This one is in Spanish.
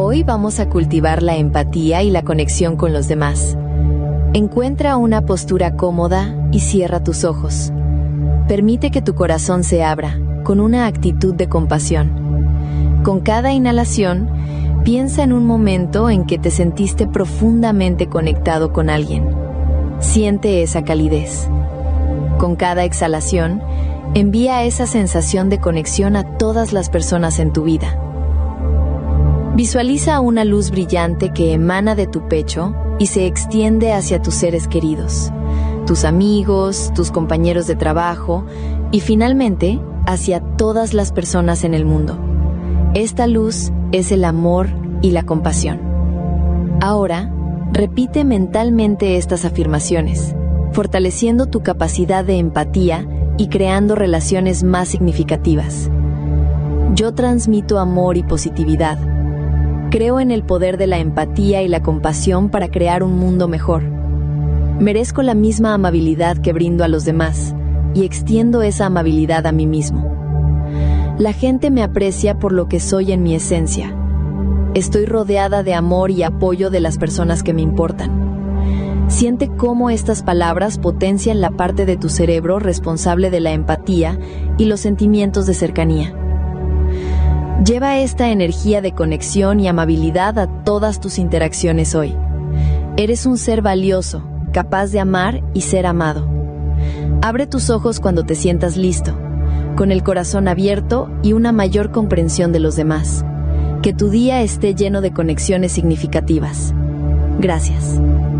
Hoy vamos a cultivar la empatía y la conexión con los demás. Encuentra una postura cómoda y cierra tus ojos. Permite que tu corazón se abra, con una actitud de compasión. Con cada inhalación, piensa en un momento en que te sentiste profundamente conectado con alguien. Siente esa calidez. Con cada exhalación, envía esa sensación de conexión a todas las personas en tu vida. Visualiza una luz brillante que emana de tu pecho y se extiende hacia tus seres queridos, tus amigos, tus compañeros de trabajo y finalmente hacia todas las personas en el mundo. Esta luz es el amor y la compasión. Ahora, repite mentalmente estas afirmaciones, fortaleciendo tu capacidad de empatía y creando relaciones más significativas. Yo transmito amor y positividad. Creo en el poder de la empatía y la compasión para crear un mundo mejor. Merezco la misma amabilidad que brindo a los demás y extiendo esa amabilidad a mí mismo. La gente me aprecia por lo que soy en mi esencia. Estoy rodeada de amor y apoyo de las personas que me importan. Siente cómo estas palabras potencian la parte de tu cerebro responsable de la empatía y los sentimientos de cercanía. Lleva esta energía de conexión y amabilidad a todas tus interacciones hoy. Eres un ser valioso, capaz de amar y ser amado. Abre tus ojos cuando te sientas listo, con el corazón abierto y una mayor comprensión de los demás. Que tu día esté lleno de conexiones significativas. Gracias.